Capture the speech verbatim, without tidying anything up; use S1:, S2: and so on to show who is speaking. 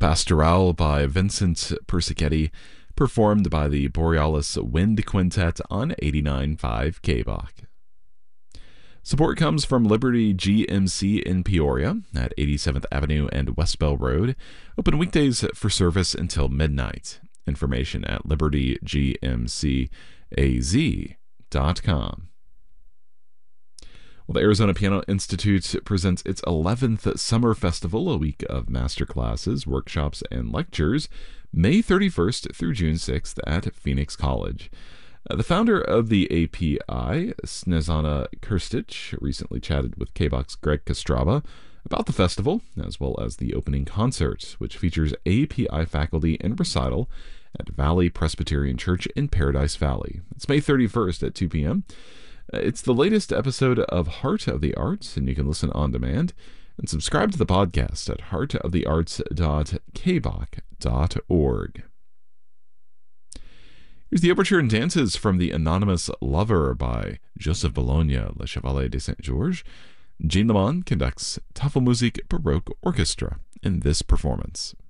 S1: Pastoral by Vincent Persichetti, performed by the Borealis Wind Quintet on eighty-nine point five K B O C. Support comes from Liberty G M C in Peoria at eighty-seventh Avenue and West Bell Road, open weekdays for service until midnight. Information at liberty g m c a z dot com. Well, the Arizona Piano Institute presents its eleventh Summer Festival, a week of masterclasses, workshops, and lectures, May thirty-first through June sixth at Phoenix College. Uh, the founder of the A P I, Snezana Krstić, recently chatted with K B O C's Greg Kostraba about the festival, as well as the opening concert, which features A P I faculty and recital at Valley Presbyterian Church in Paradise Valley. It's May thirty-first at two p.m. It's the latest episode of Heart of the Arts, and you can listen on demand and subscribe to the podcast at heart of the arts dot k b o c dot org. Here's the overture and dances from The Anonymous Lover by Joseph Bologna, Le Chevalier de Saint Georges. Jean Lemon conducts Tafelmusik Baroque Orchestra in this performance.